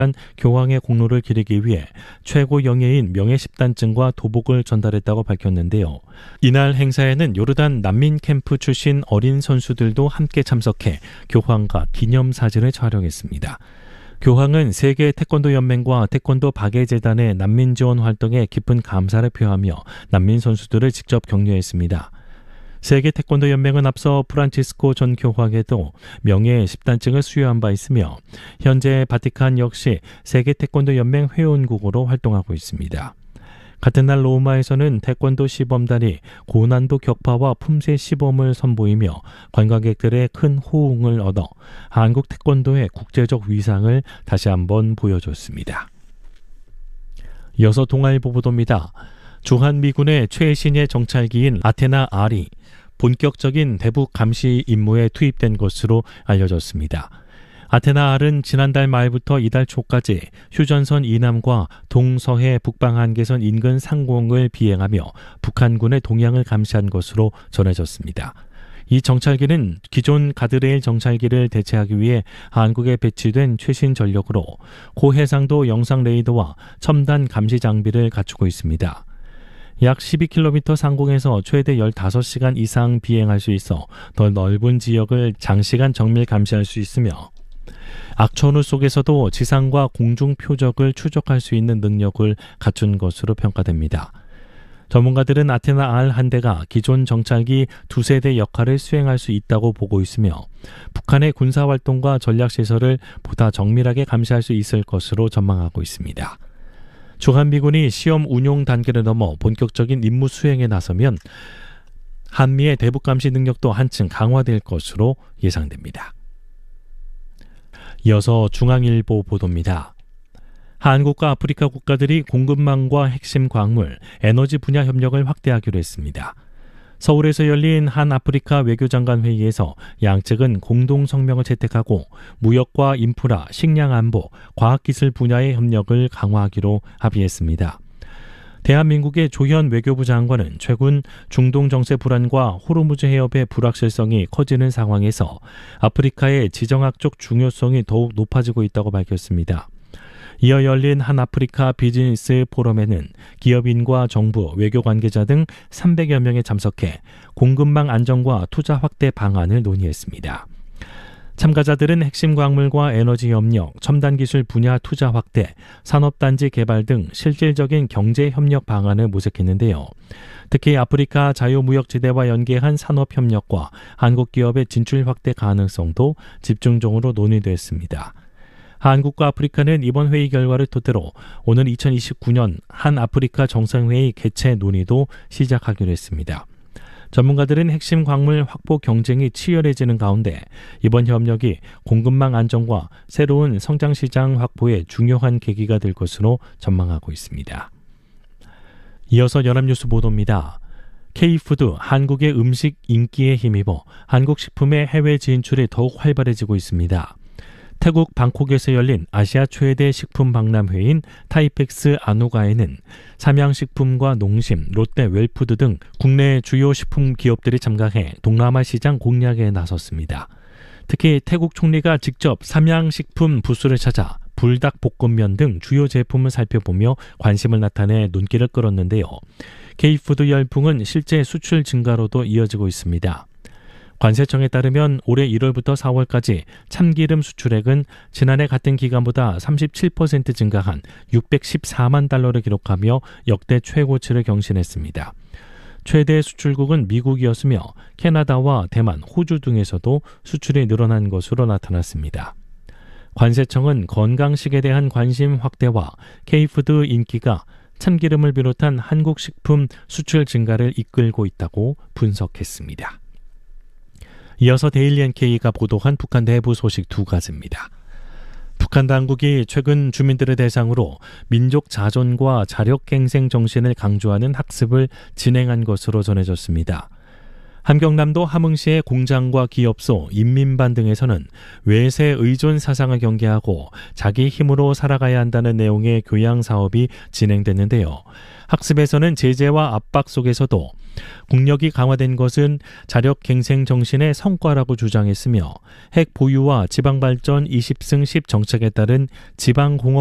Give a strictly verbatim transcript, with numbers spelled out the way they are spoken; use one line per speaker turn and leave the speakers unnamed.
교황의 공로를 기리기 위해 최고 영예인 명예십단증과 도복을 전달했다고 밝혔는데요. 이날 행사에는 요르단 난민 캠프 출신 어린 선수들도 함께 참석해 교황과 기념사진을 촬영했습니다. 교황은 세계 태권도 연맹과 태권도 박예재단의 난민 지원 활동에 깊은 감사를 표하며 난민 선수들을 직접 격려했습니다. 세계 태권도 연맹은 앞서 프란치스코 전 교황에도 명예 십단증을 수여한 바 있으며 현재 바티칸 역시 세계 태권도 연맹 회원국으로 활동하고 있습니다. 같은 날 로마에서는 태권도 시범단이 고난도 격파와 품새 시범을 선보이며 관광객들의 큰 호응을 얻어 한국 태권도의 국제적 위상을 다시 한번 보여줬습니다. 이어서 동아일보 보도입니다. 주한미군의 최신의 정찰기인 아테나 R이 본격적인 대북 감시 임무에 투입된 것으로 알려졌습니다. 아테나 R은 지난달 말부터 이달 초까지 휴전선 이남과 동서해 북방 한계선 인근 상공을 비행하며 북한군의 동향을 감시한 것으로 전해졌습니다. 이 정찰기는 기존 가드레일 정찰기를 대체하기 위해 한국에 배치된 최신 전력으로 고해상도 영상 레이더와 첨단 감시 장비를 갖추고 있습니다. 약 십이 킬로미터 상공에서 최대 열다섯 시간 이상 비행할 수 있어 더 넓은 지역을 장시간 정밀 감시할 수 있으며 악천후 속에서도 지상과 공중 표적을 추적할 수 있는 능력을 갖춘 것으로 평가됩니다. 전문가들은 아테나 R 한 대가 기존 정찰기 두세 대 역할을 수행할 수 있다고 보고 있으며 북한의 군사활동과 전략시설을 보다 정밀하게 감시할 수 있을 것으로 전망하고 있습니다. 주한미군이 시험 운용 단계를 넘어 본격적인 임무 수행에 나서면 한미의 대북 감시 능력도 한층 강화될 것으로 예상됩니다. 이어서 중앙일보 보도입니다. 한국과 아프리카 국가들이 공급망과 핵심 광물, 에너지 분야 협력을 확대하기로 했습니다. 서울에서 열린 한 아프리카 외교장관 회의에서 양측은 공동 성명을 채택하고 무역과 인프라, 식량 안보, 과학기술 분야의 협력을 강화하기로 합의했습니다. 대한민국의 조현 외교부 장관은 최근 중동 정세 불안과 호르무즈 해협의 불확실성이 커지는 상황에서 아프리카의 지정학적 중요성이 더욱 높아지고 있다고 밝혔습니다. 이어 열린 한 아프리카 비즈니스 포럼에는 기업인과 정부, 외교 관계자 등 삼백여 명이 참석해 공급망 안정과 투자 확대 방안을 논의했습니다. 참가자들은 핵심 광물과 에너지 협력, 첨단 기술 분야 투자 확대, 산업단지 개발 등 실질적인 경제 협력 방안을 모색했는데요. 특히 아프리카 자유무역지대와 연계한 산업협력과 한국 기업의 진출 확대 가능성도 집중적으로 논의됐습니다. 한국과 아프리카는 이번 회의 결과를 토대로 오는 이천이십구 년 한 아프리카 정상회의 개최 논의도 시작하기로 했습니다. 전문가들은 핵심 광물 확보 경쟁이 치열해지는 가운데 이번 협력이 공급망 안정과 새로운 성장시장 확보에 중요한 계기가 될 것으로 전망하고 있습니다. 이어서 연합뉴스 보도입니다. K푸드, 한국의 음식 인기에 힘입어 한국 식품의 해외 진출이 더욱 활발해지고 있습니다. 태국 방콕에서 열린 아시아 최대 식품 박람회인 타이펙스 아노가에는 삼양식품과 농심, 롯데 웰푸드 등 국내 주요 식품 기업들이 참가해 동남아 시장 공략에 나섰습니다. 특히 태국 총리가 직접 삼양식품 부스를 찾아 불닭볶음면 등 주요 제품을 살펴보며 관심을 나타내 눈길을 끌었는데요. K푸드 열풍은 실제 수출 증가로도 이어지고 있습니다. 관세청에 따르면 올해 일월부터 사월까지 참기름 수출액은 지난해 같은 기간보다 삼십칠 퍼센트 증가한 육백십사만 달러를 기록하며 역대 최고치를 경신했습니다. 최대 수출국은 미국이었으며 캐나다와 대만, 호주 등에서도 수출이 늘어난 것으로 나타났습니다. 관세청은 건강식에 대한 관심 확대와 K푸드 인기가 참기름을 비롯한 한국 식품 수출 증가를 이끌고 있다고 분석했습니다. 이어서 데일리 엔케이가 보도한 북한 내부 소식 두 가지입니다. 북한 당국이 최근 주민들을 대상으로 민족 자존과 자력갱생 정신을 강조하는 학습을 진행한 것으로 전해졌습니다. 함경남도 함흥시의 공장과 기업소, 인민반 등에서는 외세 의존 사상을 경계하고 자기 힘으로 살아가야 한다는 내용의 교양 사업이 진행됐는데요. 학습에서는 제재와 압박 속에서도 국력이 강화된 것은 자력 갱생 정신의 성과라고 주장했으며 핵 보유와 지방발전 이십 승 십 정책에 따른 지방공업